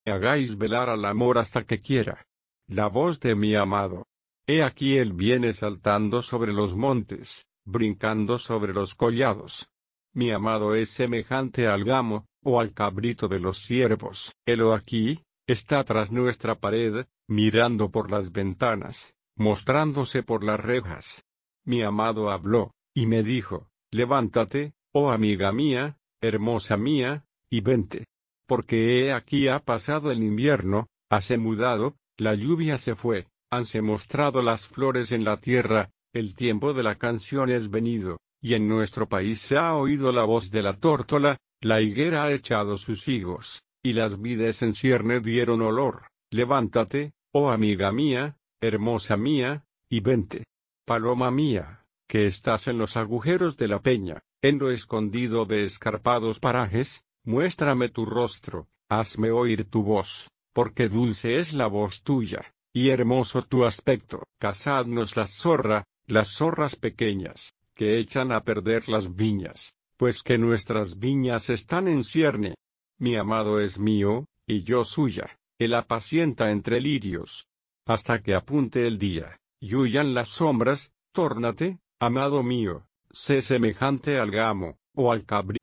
hagáis velar al amor hasta que quiera. La voz de mi amado. He aquí él viene saltando sobre los montes, brincando sobre los collados. Mi amado es semejante al gamo, o al cabrito de los ciervos. Helo aquí, está tras nuestra pared, mirando por las ventanas, mostrándose por las rejas. Mi amado habló, y me dijo, levántate, oh amiga mía, hermosa mía, y vente. Porque he aquí ha pasado el invierno, hase mudado, la lluvia se fue, hanse mostrado las flores en la tierra, el tiempo de la canción es venido, y en nuestro país se ha oído la voz de la tórtola, la higuera ha echado sus higos, y las vides en cierne dieron olor. Levántate, oh amiga mía, hermosa mía, y vente. Paloma mía, que estás en los agujeros de la peña, en lo escondido de escarpados parajes, muéstrame tu rostro, hazme oír tu voz, porque dulce es la voz tuya, y hermoso tu aspecto. Cazadnos las zorras pequeñas, que echan a perder las viñas, pues que nuestras viñas están en cierne. Mi amado es mío, y yo suya, él apacienta entre lirios, hasta que apunte el día, y huyan las sombras. Tórnate, amado mío, sé semejante al gamo, o al cabrito.